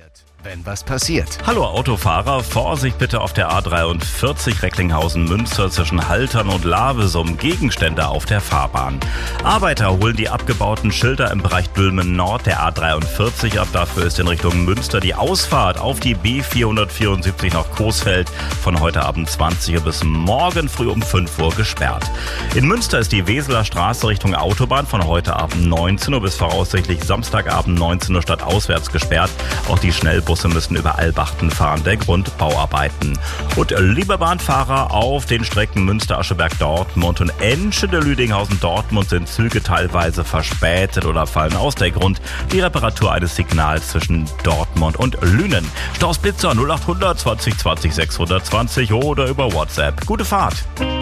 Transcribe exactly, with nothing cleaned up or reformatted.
informiert, wenn was passiert. Hallo Autofahrer, Vorsicht bitte auf der A dreiundvierzig Recklinghausen-Münster zwischen Haltern und Lavesum, Gegenstände auf der Fahrbahn. Arbeiter holen die abgebauten Schilder im Bereich Dülmen Nord der A dreiundvierzig ab. Dafür ist in Richtung Münster die Ausfahrt auf die B vierhundertvierundsiebzig nach Coesfeld von heute Abend zwanzig Uhr bis morgen früh um fünf Uhr gesperrt. In Münster ist die Weseler Straße Richtung Autobahn von heute Abend neunzehn Uhr bis voraussichtlich Samstagabend neunzehn Uhr stadtauswärts gesperrt. Auch die Schnellbusse müssen über Albachten fahren. Der Grund Bauarbeiten. Und liebe Bahnfahrer, auf den Strecken Münster-Ascheberg-Dortmund und Enschede-Lüdinghausen-Dortmund sind Züge teilweise verspätet oder fallen aus. Der Grund die Reparatur eines Signals zwischen Dortmund und Lünen. Staus Blitzer null acht hundert zwanzig zwanzig sechshundertzwanzig oder über WhatsApp. Gute Fahrt!